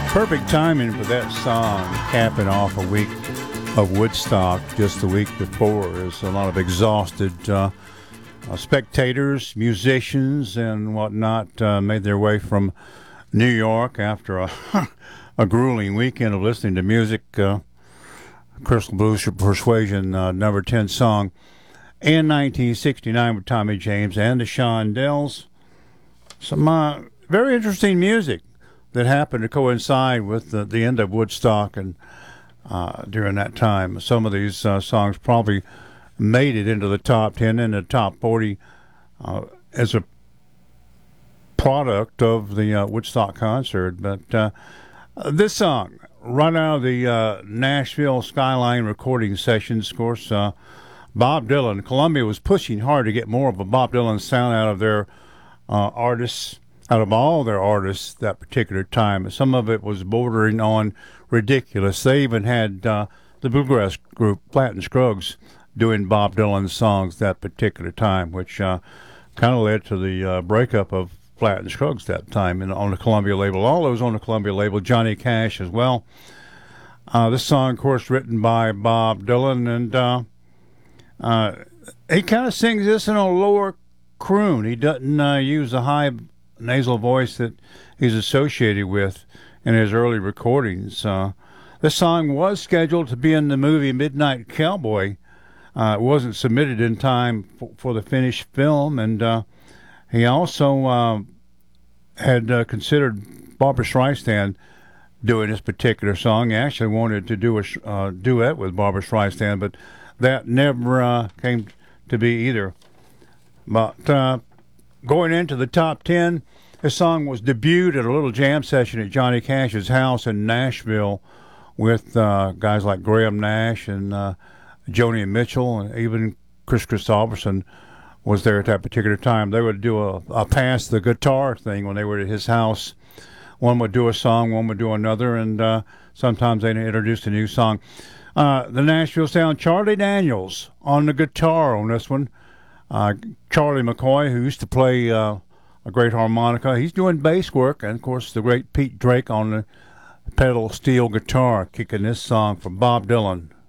Perfect timing for that song, capping off a week of Woodstock just the week before. There's a lot of exhausted spectators, musicians, and whatnot made their way from New York after a grueling weekend of listening to music. Crystal Blues Persuasion, number 10 song in 1969 with Tommy James and the Shondells. Some very interesting music that happened to coincide with the end of Woodstock and during that time. Some of these songs probably made it into the top 10 and the top 40 as a product of the Woodstock concert. But this song, right out of the Nashville Skyline recording sessions, of course, Bob Dylan, Columbia was pushing hard to get more of a Bob Dylan sound out of their artists, out of all their artists that particular time. Some of it was bordering on ridiculous. They even had the bluegrass group Platt and Scruggs doing Bob Dylan songs that particular time, which kind of led to the breakup of Platt and Scruggs that time on the Columbia label. All those on the Columbia label, Johnny Cash as well. This song, of course, written by Bob Dylan, and he kind of sings this in a lower croon. He doesn't use the high nasal voice that he's associated with in his early recordings. This song was scheduled to be in the movie Midnight Cowboy. It wasn't submitted in time for the finished film, and he also had considered Barbra Streisand doing this particular song. He actually wanted to do a duet with Barbra Streisand, but that never came to be either. But going into the top 10, this song was debuted at a little jam session at Johnny Cash's house in Nashville with guys like Graham Nash and Joni Mitchell, and even Chris Christopherson was there at that particular time. They would do a pass the guitar thing when they were at his house. One would do a song, one would do another, and sometimes they introduced a new song. The Nashville sound, Charlie Daniels on the guitar on this one. Charlie McCoy, who used to play a great harmonica, he's doing bass work, and of course the great Pete Drake on the pedal steel guitar, kicking this song from Bob Dylan.